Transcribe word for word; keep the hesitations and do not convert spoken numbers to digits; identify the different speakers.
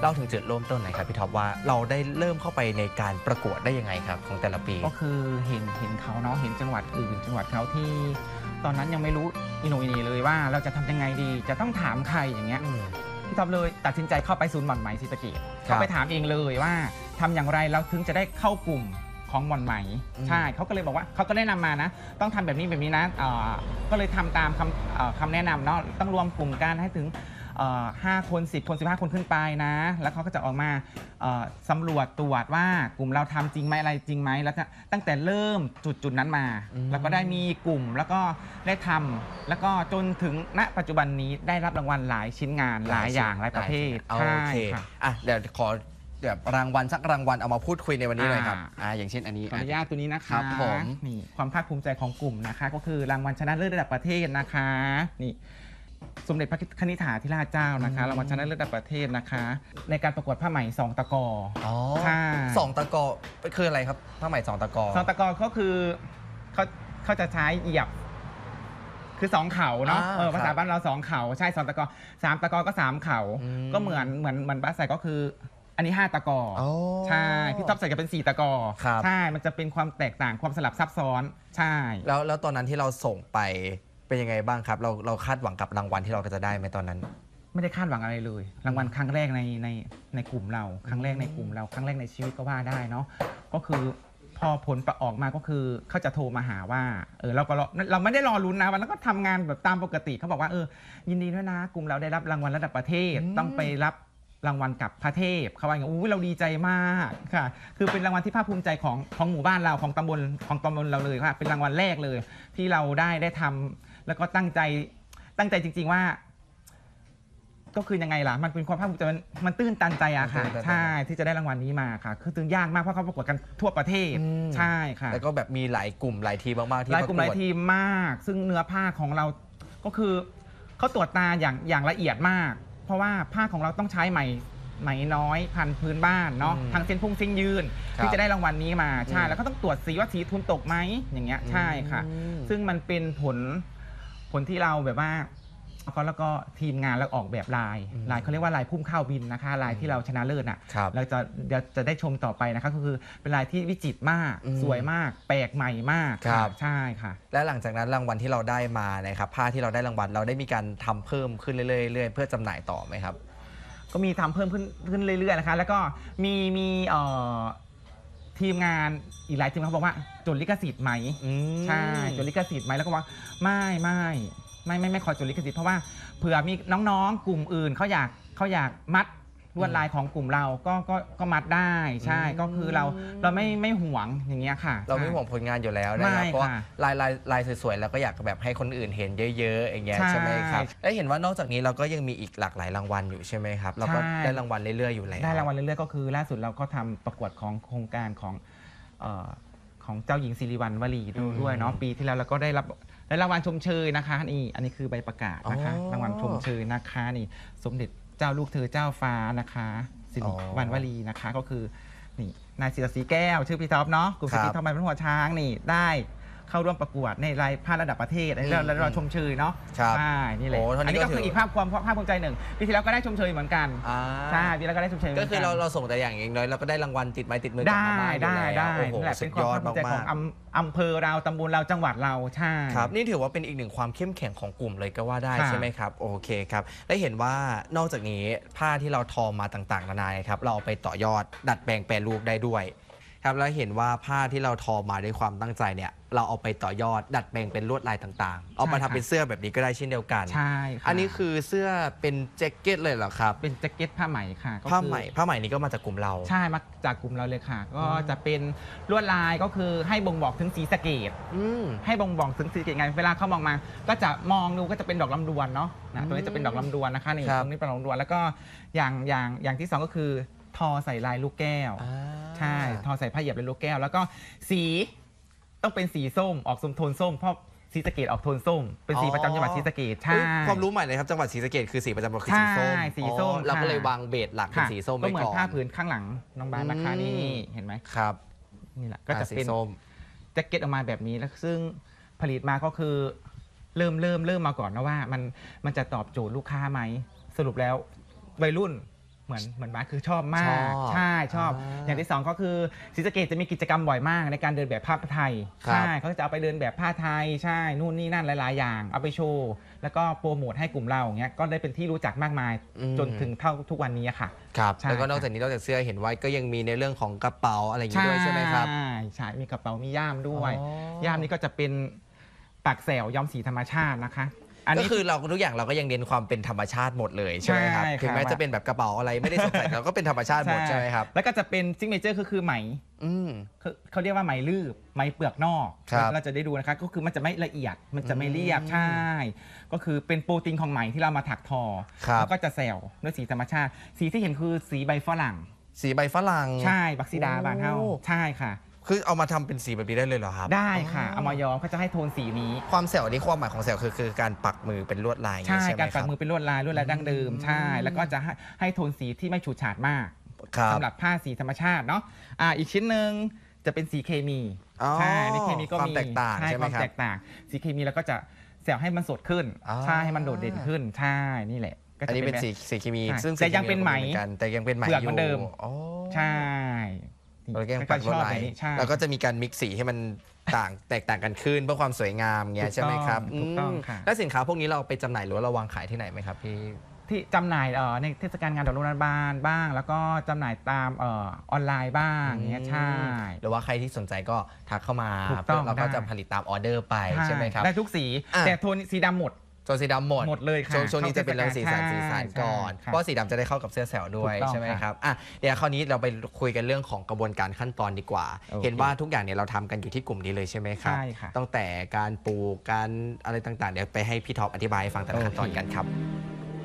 Speaker 1: เล่าถึงจุดเริ่มต้นหน่อยครับพี่ท็อปว่าเราได้เริ่มเข้าไปในการประกวดได้ยังไงครับของแต่ละปี
Speaker 2: ก็คือเห็นเห็นเขาเนาะเห็นจังหวัดอื่นจังหวัดเขาที่ตอนนั้นยังไม่รู้อิโนอินีเลยว่าเราจะทำยังไงดีจะต้องถามใครอย่างเงี้ยพี่ท็อปเลยตัดสินใจเข้าไปศูนย์หม่อนไหมศรีสะเกษเข้าไปถามเองเลยว่าทำอย่างไรเราถึงจะได้เข้ากลุ่มของหม่อนไหมใช่เขาก็เลยบอกว่าเขาก็แนะนำมานะต้องทำแบบนี้แบบนี้นะก็เลยทำตามคำคำแนะนำเนาะต้องรวมกลุ่มกันให้ถึงห้าคนสิบคนสิบห้าคนขึ้นไปนะแล้วเขาก็จะออกมาสำรวจตรวจว่ากลุ่มเราทำจริงไหมอะไรจริงไหมแล้วตั้งแต่เริ่มจุดจุดนั้นมาแล้วก็ได้มีกลุ่มแล้วก็ได้ทำแล้วก็จนถึงณปัจจุบันนี้ได้รับรางวัลหลายชิ้นงานหลายอย่างหลายประเภท
Speaker 1: โอเคอ่ะเดี๋ยวขอแบบรางวัลสักรางวัลเอามาพูดคุยในวันนี้เลยครับอ่าอย่างเช่นอันนี้
Speaker 2: ขออนุญาตตัวนี้นะคะ
Speaker 1: ครับผม
Speaker 2: นี่ความภาคภูมิใจของกลุ่มนะคะก็คือรางวัลชนะเลิศระดับประเทศนะคะนี่สมเด็จพระนิธิถาธิราชเจ้านะคะรางวัลชนะเลิศระดับประเทศนะคะในการประกวดผ้าไหมสองตะกอ
Speaker 1: อ๋อสองตะกอคืออะไรครับผ้าไหมสองตะกอ
Speaker 2: สองตะกอก็คือเขาเขาจะใช้เหยียบคือสองเขาเนาะภาษาบ้านเราสองเขาใช่สองตะกอสามตะกอก็สามเขาก็เหมือนเหมือนเหมือนบ้านใส่ก็คืออันนี้ห้าตะกอใช่พี่ท็อปใส่จะเป็นสี่ตะกอใช่มันจะเป็นความแตกต่างความสลับซับซ้อนใช่
Speaker 1: แล้วแล้วตอนนั้นที่เราส่งไปเป็นยังไงบ้างครับเราเราคาดหวังกับรางวัลที่เราก็จะได้ไหมตอนนั้น
Speaker 2: ไม่ได้คาดหวังอะไรเลยรางวัลครั้งแรกในในในกลุ่มเราครั้งแรกในกลุ่มเราครั้งแรกในชีวิตก็ว่าได้เนาะก็คือพอผลออกมาก็คือเขาจะโทรมาหาว่าเออเราก็เราไม่ได้รอลุ้นนะวันนั้นก็ทำงานแบบตามปกติเขาบอกว่าเออยินดีด้วยนะกลุ่มเราได้รับรางวัลระดับประเทศต้องไปรับรางวัลกับพระเทพเขาว่าอย่างนี้เราดีใจมากค่ะคือเป็นรางวัลที่ภาคภูมิใจของของหมู่บ้านเราของตำบลของตำบลเราเลยค่ะเป็นรางวัลแรกเลยที่เราได้ได้ทำแล้วก็ตั้งใจตั้งใจจริงๆว่าก็คือยังไงล่ะมันเป็นความภาคภูมิใจมันมันตื้นตันใจอะค่ะใช่ที่จะได้รางวัลนี้มาค่ะคือตื่นยากมากเพราะเขาประกวดกันทั่วประเทศใช่ค่ะ
Speaker 1: แล้วก็แบบมีหลายกลุ่มหลายทีมมากๆที่
Speaker 2: หลายกลุ่มหลายทีมมากซึ่งเนื้อผ้าของเราก็คือเขาตรวจตาอย่างอย่างละเอียดมากเพราะว่าผ้าของเราต้องใช้ไหมไหมน้อยพันพื้นบ้านเนาะทางเส้นพุ่งเส้นยืนที่จะได้รางวัลนี้มาใช่แล้วก็ต้องตรวจสีว่าสีทุนตกไหมอย่างเงี้ยใช่ค่ะซึ่งมันเป็นผลผลที่เราแบบว่าเขาแล้วก็ทีมงานแล้วออกแบบลายลายเขาเรียกว่าลายพุ่มข้าวบินนะคะลายที่เราชนะเลิศอ่ะเราจะเดี๋ยวจะได้ชมต่อไปนะคะก็คือเป็นลายที่วิจิตรมากสวยมากแปลกใหม่มากใช่ค่ะ
Speaker 1: และหลังจากนั้นรางวัลที่เราได้มานะครับผ้าที่เราได้รางวัลเราได้มีการทำเพิ่มขึ้นเรื่อยๆเพื่อจำหน่ายต่อไหมครับ
Speaker 2: ก็มีทำเพิ่มขึ้นขึ้นเรื่อยๆนะคะแล้วก็มีมีทีมงานอีกหลายทีมเขาบอกว่าจดลิขสิทธิ์ไหมใช่จดลิขสิทธิ์ไหมแล้วก็ว่าไม่ไม่ไม่ไม่ไม่ขอจดลิขสิทธิ์เพราะว่าเผื่อมีน้องๆกลุ่มอื่นเขาอยากเขาอยากมัดลวดลายของกลุ่มเราก็ก็ก็มัดได้ใช่ก็คือเราเราไม่ไม่หวงอย่างเงี้ยค่ะ
Speaker 1: เราไม่หวงผลงานอยู่แล้วนะครับเพราะลายลายลายสวยๆแล้วก็อยากแบบให้คนอื่นเห็นเยอะๆอย่างเงี้ยใช่ไหมครับและเห็นว่านอกจากนี้เราก็ยังมีอีกหลากหลายรางวัลอยู่ใช่ไหมครับเราก็ได้รางวัลเรื่อยๆอยู่แล้ว
Speaker 2: ได้รางวัลเรื่อยๆก็คือล่าสุดเราก็ทำประกวดของโครงการของของเจ้าหญิงสิริวัณวลีด้วยเนาะปีที่แล้วเราก็ได้รับได้รางวัลชมเชยนะคะนี่อันนี้คือใบประกาศนะคะรางวัลชมเชยนะคะนี่สมเด็จเจ้าลูกเธอเจ้าฟ้านะคะสิริวัณวลีนะคะก็คือนี่นายศิรศรีแก้วชื่อพี่ท็อปเนาะกลุ่มศิลปินทำไมเป็นหัวช้างนี่ได้เข้าร่วมประกวดในรายผ้าระดับประเทศอันนี้เราเราชมเชยเนาะใช่นี่แหละอันนี้ก็คืออีกภาพความภาพภูมิใจหนึ่งปีที่แล้วก็ได้ชมเชยเหมือนกันใช่ปีแล้วก็ได้ชมเชย
Speaker 1: ก็คือเราเราส่งแต่อย่างเองน้อยเราก็ได้รางวัลติดไม้ติดมือกลับมาบ้าง
Speaker 2: ได้ได้นี่แหละเป็นความภาคภูมิใจของอำเภอเราตำบลเราจังหวัดเราใช่
Speaker 1: ครับนี่ถือว่าเป็นอีกหนึ่งความเข้มแข็งของกลุ่มเลยก็ว่าได้ใช่ไหมครับโอเคครับได้เห็นว่านอกจากนี้ผ้าที่เราทอมาต่างๆนานาครับเราไปต่อยอดดัดแปลงแปรรูปได้ด้วยครับแล้วเห็นว่าผ้าที่เราทอมาด้วยความตั้งใจเนี่ยเราเอาไปต่อยอดดัดแปลงเป็นลวดลายต่างๆเอามาทำเป็นเสื้อแบบนี้ก็ได้เช่นเดียวกัน
Speaker 2: ใช่
Speaker 1: อันนี้คือเสื้อเป็นแจ็คเก็ตเลยเหรอครับ
Speaker 2: เป็นแจ็คเก็ตผ้าไหมค่ะ
Speaker 1: ผ้าไหมผ้าไหมนี้ก็มาจากกลุ่มเรา
Speaker 2: ใช่มาจากกลุ่มเราเลยค่ะก็จะเป็นลวดลายก็คือให้บ่งบอกถึงศรีสะเกษให้บ่งบอกถึงศรีสะเกษไงเวลาเขามองมาก็จะมองดูก็จะเป็นดอกลำดวนเนาะตัวนี้จะเป็นดอกลำดวนนะคะนี่ตรงนี้เป็นดอกลำดวนแล้วก็อย่างอย่างอย่างที่สองก็คือทอใส่ลายลูกแก้วใช่ทอใส่ผ้าเหยียบลายลูกแก้วแล้วก็สีต้องเป็นสีส้มออกส้มโทนส้มเพราะศรีสะเกษออกโทนส้มเป็นสีประจำจังหวัดศรีสะเกษใช่
Speaker 1: ความรู้ใหม่เลยครับจังหวัดศรีสะเกษคือสีประจำจังหวัดคือสีส้ม
Speaker 2: สีส้ม
Speaker 1: เราก็เลยวางเบสหลักเป็นสีส้มไปก่อน
Speaker 2: ก็เหมือนผ้าผืนข้างหลังน้องบ้านนะคะนี่เห็นไหม
Speaker 1: ครับ
Speaker 2: นี่แหละก็จะเป็นแจ็คเก็ตออกมาแบบนี้แล้วซึ่งผลิตมาก็คือเริ่มเริ่มเริ่มมาก่อนนะว่ามันมันจะตอบโจทย์ลูกค้าไหมสรุปแล้ววัยรุ่นเหมือนเหมือนมาคือชอบมา
Speaker 1: ช
Speaker 2: ก
Speaker 1: อบ
Speaker 2: ใช่ชอบ
Speaker 1: อ่า
Speaker 2: อย่างที่สองก็คือศรีสะเกษจะมีกิจกรรมบ่อยมากในการเดินแบบผ้าไทย
Speaker 1: ครับ
Speaker 2: ใช่เขาจะเอาไปเดินแบบผ้าไทยใช่นู่นนี่นั่นหลายๆ อย่างเอาไปโชว์แล้วก็โปรโมทให้กลุ่มเราอย่างเงี้ยก็ได้เป็นที่รู้จักมากมาย
Speaker 1: อืม
Speaker 2: จนถึงเท่าทุกวันนี้ค่ะ
Speaker 1: ครับ
Speaker 2: ใช่
Speaker 1: แล้วก็นอกจากนี้นอกจากเสื้อเห็นว่าก็ยังมีในเรื่องของกระเป๋าอะไรอย่างนี้ด้วยใช่ไหมครับ
Speaker 2: ใช่ใช่มีกระเป๋ามีย่ามด้วย
Speaker 1: อ๋อ
Speaker 2: ย่ามนี้ก็จะเป็นปักแสวย้อมสีธรรมชาตินะคะอัน
Speaker 1: ก็
Speaker 2: นี้
Speaker 1: คือเราทุกอย่างเราก็ยังเน้นความเป็นธรรมชาติหมดเลยใช่ไหมครับ
Speaker 2: ใช่ครับ
Speaker 1: ถึงแม้จะเป็นแบบกระเป๋าอะไรไม่ได้สดใส เราก็เป็นธรรมชาติหมดใช่ไหมครับ
Speaker 2: แล้วก็จะเป็นซิกเนเจอร์ก็คือไหม
Speaker 1: อืม
Speaker 2: คือเขาเรียกว่าไหมลืบไหมเปลือกนอก
Speaker 1: ครับ
Speaker 2: เราจะได้ดูนะคะก็คือมันจะไม่ละเอียดมันจะไม่เรียบ
Speaker 1: อืม
Speaker 2: ใช่ ก็คือเป็นโปรตีนของไหมที่เรามาถักทอ
Speaker 1: ครับ
Speaker 2: แล้วก็จะแซวด้วยสีธรรมชาติ สีที่เห็นคือสีใบฝรั่ง
Speaker 1: สีใบฝรั่ง
Speaker 2: ใช่บักซีดา
Speaker 1: โอ้
Speaker 2: บานเท่าใช่ค่ะ
Speaker 1: คือเอามาทำเป็นสีแบบนี้ได้เลยเหรอครับ
Speaker 2: ได้ค่ะ
Speaker 1: อ๋อ
Speaker 2: เอามาย้อมเขาจะให้โทนสีนี้
Speaker 1: ความแซวนี่ความหมายของแซวคือคือการปักมือเป็นลวดลายอย่าง
Speaker 2: ใช่
Speaker 1: นี้ใช่ไหม
Speaker 2: การ
Speaker 1: ค
Speaker 2: ปั
Speaker 1: รั
Speaker 2: ก
Speaker 1: บ
Speaker 2: มือเป็นลวดลายลวดลายดั้งเดิม
Speaker 1: อืม
Speaker 2: ใช่ แล้วก็จะให้ให้โทนสีที่ไม่ฉูดฉาดมาก
Speaker 1: ครับ
Speaker 2: สำหรับผ้าสีธรรมชาติเนาะอ่าอีกชิ้นหนึ่งจะเป็นสีเคมี
Speaker 1: อ๋อ
Speaker 2: ใช่ในเคมีก็
Speaker 1: ความ
Speaker 2: มี
Speaker 1: แตกต่างใช่ไหม
Speaker 2: ความ
Speaker 1: ครับ
Speaker 2: แตกต่าง สีเคมีแล้วก็จะแซวให้มันสดขึ้น
Speaker 1: อ๋อ
Speaker 2: ใช่ให้มันโดดเด่นขึ้นใช่นี่แหละก็
Speaker 1: อัน
Speaker 2: จะ
Speaker 1: นี้เป็น
Speaker 2: แบบ
Speaker 1: สีสีเคมี
Speaker 2: ใช่
Speaker 1: ซึ่ง
Speaker 2: แต่ยังเป็นไหม
Speaker 1: สีคก็อนกันแต่ยังเป็นไหม
Speaker 2: เปลือก
Speaker 1: อ
Speaker 2: เหมื
Speaker 1: ยู่
Speaker 2: อนเดิม
Speaker 1: อ๋อ
Speaker 2: ใช่
Speaker 1: เราก็ยังปักลวดลาย
Speaker 2: ชอบแบบนี้ใช่
Speaker 1: แล้วก็จะมีการมิกซ์สีให้มันต่าง แตกต่างกันขึ้นเพื่อความสวยงามเงี้ยใช่ไหมครับ
Speaker 2: ถูกต้อง
Speaker 1: ม
Speaker 2: ค่ะ
Speaker 1: แล้วสินค้าพวกนี้เราไปจำหน่ายหรือว่าเราวางขายที่ไหนไหมครับพี่
Speaker 2: ที่จำหน่ายเอ่อในเทศกาลงานดอกรัฐบาลบ้าง แล้วก็จำหน่ายตามเออออนไลน์บ้างอย่างเงี้ยใช่
Speaker 1: หรือว่าใครที่สนใจก็ทักเข้ามา
Speaker 2: ถูกต้อง
Speaker 1: เราก็
Speaker 2: ได้
Speaker 1: จะผลิตตามออเดอร์ไปใช่ไหมครับ
Speaker 2: ได้ทุกสี
Speaker 1: อ่ะ
Speaker 2: แต่โทนสีดำหมด
Speaker 1: โซนสีดำหมด
Speaker 2: หมดเลยค่ะ
Speaker 1: ช่วงช่วงนี้จะเป็นเรื่องสีสัน
Speaker 2: ใช่
Speaker 1: สีสันก่อน
Speaker 2: ใช่
Speaker 1: เพราะสีดำจะได้เข้ากับเสื้อแสวด้วย
Speaker 2: ถูกต้อง
Speaker 1: ใช่ไหม
Speaker 2: ค่ะ
Speaker 1: ครับอ่ะเดี๋ยวคราวนี้เราไปคุยกันเรื่องของกระบวนการขั้นตอนดีกว่า
Speaker 2: โอเค
Speaker 1: เห็นว่าทุกอย่างเนี่ยเราทำกันอยู่ที่กลุ่มนี้เลยใช่ไหมครับ
Speaker 2: ใช่ค่ะ
Speaker 1: ตั้งแต่การปลูกการอะไรต่างๆเดี๋ยวไปให้พี่ท็อปอธิบายให้ฟังแต่ละขั้นตอนกันครับ